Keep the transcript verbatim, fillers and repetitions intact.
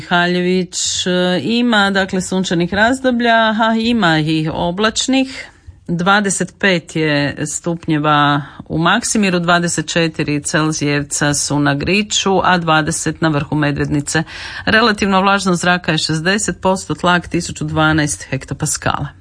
Mihaljević. Ima dakle sunčanih razdoblja, a ima i oblačnih. dvadeset pet je stupnjeva u Maksimiru, dvadeset četiri Celzijevca su na Griču, a dvadeset na vrhu Medvednice. Relativno vlažnost zraka je šezdeset posto, tlak tisuću dvanaest hektopaskala.